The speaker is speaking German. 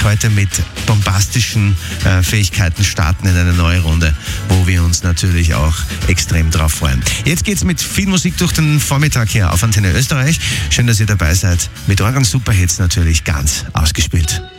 heute mit bombastischen Fähigkeiten starten in eine neue Runde, wo wir uns natürlich auch extrem drauf freuen. Jetzt geht's mit viel Musik durch den Vormittag hier auf Antenne Österreich. Schön, dass ihr dabei seid. Mit euren Superhits natürlich ganz ausgespielt.